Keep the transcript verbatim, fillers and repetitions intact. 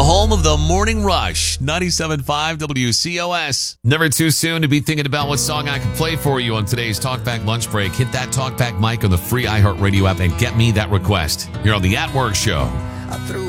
home of the Morning Rush, ninety-seven point five W C O S. Never too soon to be thinking about what song I can play for you on today's Talkback Lunch Break. Hit that Talkback mic on the free iHeartRadio app and get me that request here on the At Work Show. I threw